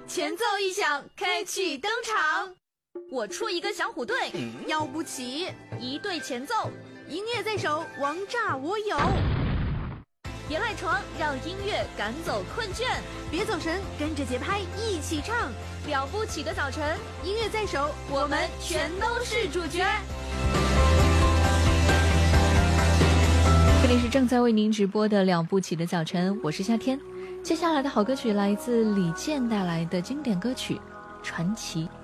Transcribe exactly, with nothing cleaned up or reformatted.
前奏一响，开启登场。 我出一个小虎队， 要不起， 一对前奏， 音乐在手，王炸我有。 别赖床，让音乐赶走困倦。 别走神，跟着节拍一起唱。 了不起的早晨， 音乐在手，我们全都是主角。 这里是正在为您直播的了不起的早晨，我是夏天。接下来的好歌曲来自李健带来的经典歌曲《传奇》。